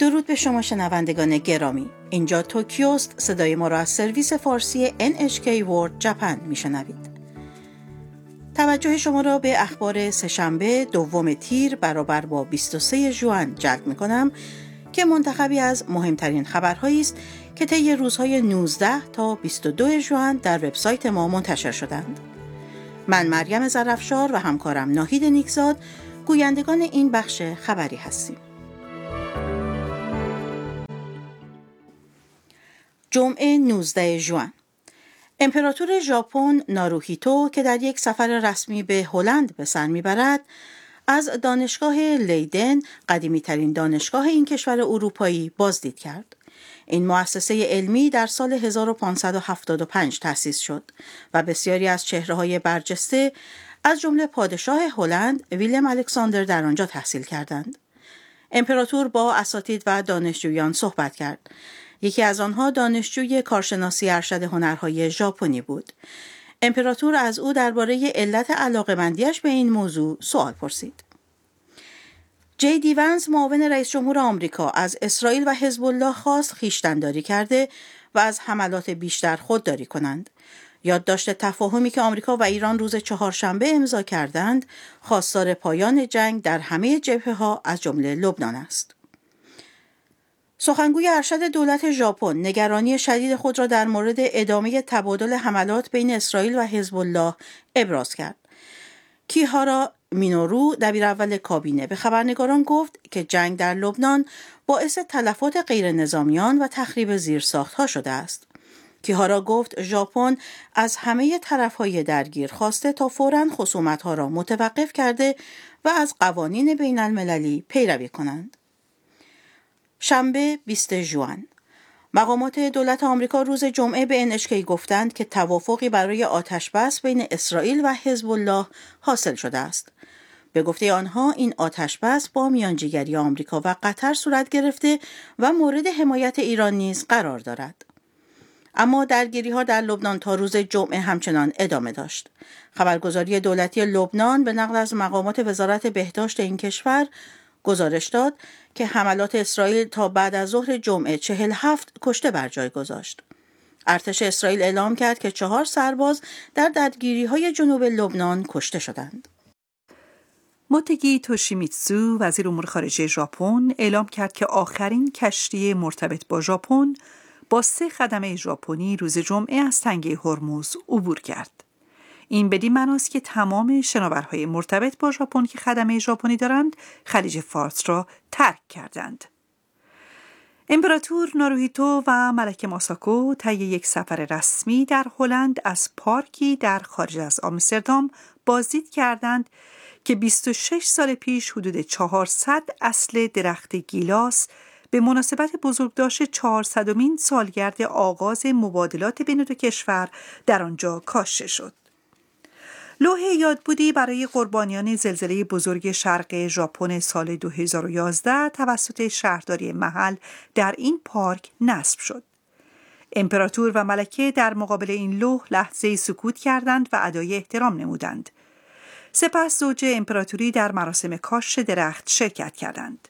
درود به شما شنوندگان گرامی. اینجا توکیوست. صدای ما را از سرویس فارسی NHK World Japan میشنوید. توجه شما را به اخبار سه‌شنبه دوم تیر برابر با 23 ژوئن جلب می‌کنم که منتخبی از مهمترین خبرهایی است که طی روزهای 19 تا 22 ژوئن در وبسایت ما منتشر شدند. من مریم ظرفشار و همکارم ناهید نیکزاد گویندگان این بخش خبری هستیم. جمعه 19 ژوئن، امپراتور ژاپن ناروهیتو که در یک سفر رسمی به هلند به سر میبرد، از دانشگاه لیدن، قدیمی‌ترین دانشگاه این کشور اروپایی، بازدید کرد. این مؤسسه علمی در سال 1575 تأسیس شد و بسیاری از چهره‌های برجسته از جمله پادشاه هلند ویلم الکساندر در آنجا تحصیل کردند. امپراتور با اساتید و دانشجویان صحبت کرد. یکی از آنها دانشجوی کارشناسی ارشد هنرهای ژاپنی بود. امپراتور از او درباره علت علاقه‌مندیش به این موضوع سوال پرسید. جی دی ونس، معاون رئیس جمهور آمریکا، از اسرائیل و حزب الله خواست خویشتن‌داری کرده و از حملات بیشتر خودداری کنند. یادداشت تفاهمی که آمریکا و ایران روز چهارشنبه امضا کردند، خواستار پایان جنگ در همه جبهه‌ها از جمله لبنان است. سخنگوی ارشد دولت ژاپن نگرانی شدید خود را در مورد ادامه تبادل حملات بین اسرائیل و حزب الله ابراز کرد. کیهارا مینورو، دبیر اول کابینه، به خبرنگاران گفت که جنگ در لبنان باعث تلفات غیر نظامیان و تخریب زیرساخت‌ها شده است. کیهارا گفت ژاپن از همه طرف‌های درگیر خواسته تا فوراً خصومت‌ها را متوقف کرده و از قوانین بین‌المللی پیروی کنند. شنبه 20 ژوئن، مقامات دولت آمریکا روز جمعه به NHK گفتند که توافقی برای آتشبس بین اسرائیل و حزب الله حاصل شده است. به گفته آنها این آتشبس با میانجیگری آمریکا و قطر صورت گرفته و مورد حمایت ایران نیز قرار دارد. اما درگیری‌ها در لبنان تا روز جمعه همچنان ادامه داشت. خبرگزاری دولتی لبنان به نقل از مقامات وزارت بهداشت این کشور گزارش داد که حملات اسرائیل تا بعد از ظهر جمعه 47 کشته بر جای گذاشت. ارتش اسرائیل اعلام کرد که 4 سرباز در درگیری‌های جنوب لبنان کشته شدند. موتگی توشیمیتسو، وزیر امور خارجه ژاپن، اعلام کرد که آخرین کشتی مرتبط با ژاپن با 3 خدمه ژاپنی روز جمعه از تنگه هرمز عبور کرد. این بدین معناست که تمام شناورهای مرتبط با ژاپن که خدمه ژاپنی دارند، خلیج فارس را ترک کردند. امپراتور ناروهیتو و ملکه ماساکو طی یک سفر رسمی در هلند از پارکی در خارج از آمستردام بازدید کردند که 26 سال پیش حدود 400 اصل درخت گیلاس به مناسبت بزرگداشت 400مین سالگرد آغاز مبادلات بین دو کشور در آنجا کاشته شد. لوح یادبودی برای قربانیان زلزله بزرگ شرق ژاپن سال 2011 توسط شهرداری محل در این پارک نصب شد. امپراتور و ملکه در مقابل این لوح لحظه سکوت کردند و ادای احترام نمودند. سپس زوج امپراتوری در مراسم کاشت درخت شرکت کردند.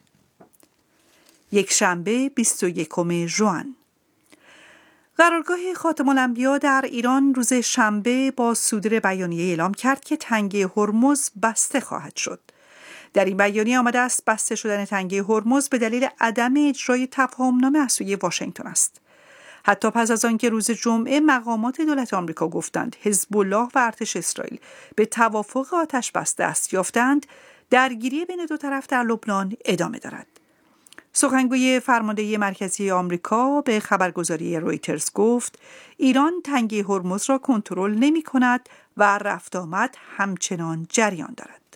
یک شنبه 21 ژوئن، قرارگاه خاتم الانبیا در ایران روز شنبه با صدور بیانیه اعلام کرد که تنگه هرمز بسته خواهد شد. در این بیانیه آمده است بسته شدن تنگه هرمز به دلیل عدم اجرای تفاهمنامه از سوی واشنگتن است. حتی پس از آنکه روز جمعه مقامات دولت آمریکا گفتند حزب الله و ارتش اسرائیل به توافق آتشبس دست یافتند، درگیری بین دو طرف در لبنان ادامه دارد. سخنگوی فرمانده مرکزی آمریکا به خبرگزاری رویترز گفت ایران تنگه هرمز را کنترل نمی کند و رفت آمد همچنان جریان دارد.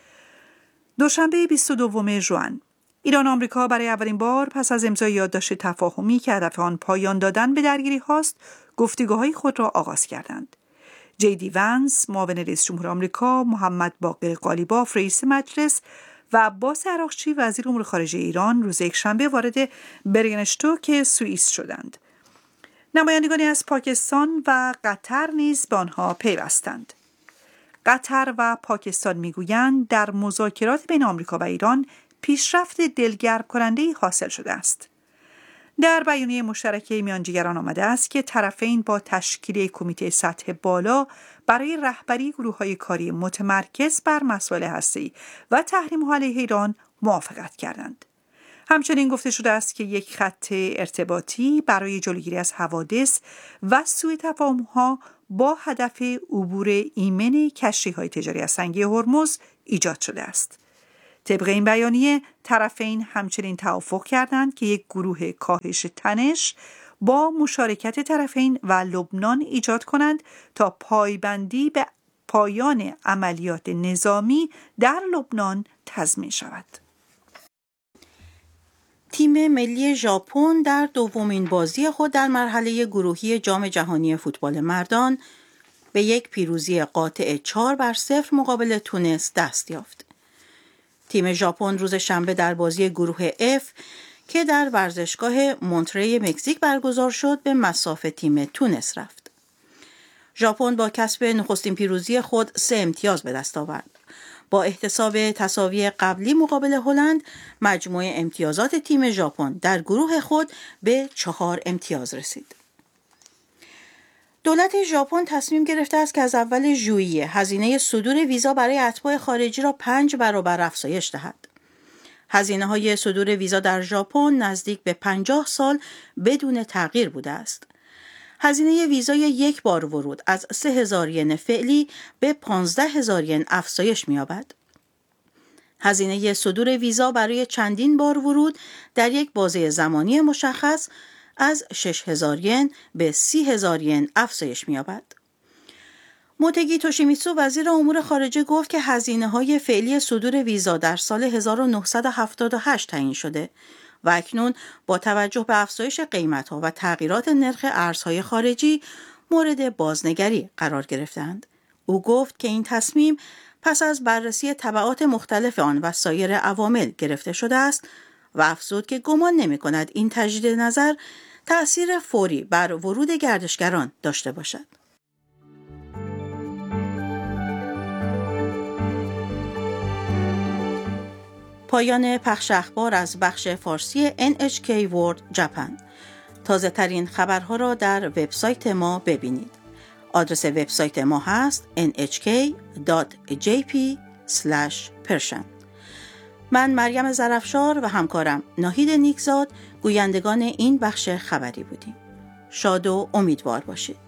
دوشنبه 22 ژوئن، ایران و آمریکا برای اولین بار پس از امضای یادداشت تفاهمی که هدف آن پایان دادن به درگیری هاست، گفتگوهای خود را آغاز کردند. جی دی ونس، معاون رئیس جمهور آمریکا، محمد باقر قالیباف، رئیس مجلس، و عباس عراقچی، وزیر امور خارجه ایران، روز یکشنبه وارد برگنشتوک سوئیس شدند. نمایندگانی از پاکستان و قطر نیز به آنها پیوستند. قطر و پاکستان میگویند در مذاکرات بین آمریکا و ایران پیشرفت دلگرم کننده‌ای حاصل شده است. در بیانیه مشترک میانجیگران آمده است که طرفین با تشکیل کمیته سطح بالا برای رهبری گروه‌های کاری متمرکز بر مسائل هسته‌ای و تحریم‌ها علیه ایران موافقت کردند. همچنین گفته شده است که یک خط ارتباطی برای جلوگیری از حوادث و سوء تفاهم‌ها با هدف عبور ایمن کشتی‌های تجاری از سنگی هرمز ایجاد شده است. طبق این بیانیه طرفین همچنین توافق کردند که یک گروه کاهش تنش با مشارکت طرفین و لبنان ایجاد کنند تا پایبندی به پایان عملیات نظامی در لبنان تضمین شود. تیم ملی ژاپن در دومین بازی خود در مرحله گروهی جام جهانی فوتبال مردان به یک پیروزی قاطع 4-0 مقابل تونس دست یافت. تیم ژاپن روز شنبه در بازی گروه F که در ورزشگاه مونتری مکزیک برگزار شد به مصاف تیم تونس رفت. ژاپن با کسب نخستین پیروزی خود 3 امتیاز به دست آورد. با احتساب تساوی قبلی مقابل هلند، مجموع امتیازات تیم ژاپن در گروه خود به 4 امتیاز رسید. دولت ژاپن تصمیم گرفته است که از اول ژوئیه هزینه صدور ویزا برای اتباع خارجی را 5 برابر افزایش دهد. هزینه‌های صدور ویزا در ژاپن نزدیک به 50 سال بدون تغییر بوده است. هزینه ویزای یک بار ورود از 3,000 ین فعلی به 15,000 ین افزایش می‌یابد. هزینه صدور ویزا برای چندین بار ورود در یک بازه زمانی مشخص از 6,000 ین به 30,000 ین افزایش می‌یابد. موتگی توشیمیتسو وزیر امور خارجه گفت که هزینه‌های فعلی صدور ویزا در سال 1978 تعیین شده و اکنون با توجه به افزایش قیمت‌ها و تغییرات نرخ ارزهای خارجی مورد بازنگری قرار گرفتند. او گفت که این تصمیم پس از بررسی تبعات مختلف آن و سایر عوامل گرفته شده است و افزود که گمان نمی‌کند این تجدید نظر تأثیر فوری بر ورود گردشگران داشته باشد. پایان پخش اخبار از بخش فارسی NHK World Japan. تازه ترین خبرها را در وبسایت ما ببینید. آدرس وبسایت ما هست nhk.jp/persian. من مریم ظرفشار و همکارم ناهید نیکزاد گویندگان این بخش خبری بودیم. شاد و امیدوار باشید.